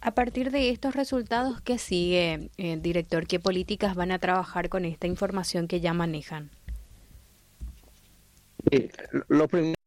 A partir de estos resultados, ¿qué sigue, director? ¿Qué políticas van a trabajar con esta información que ya manejan? Y lo primero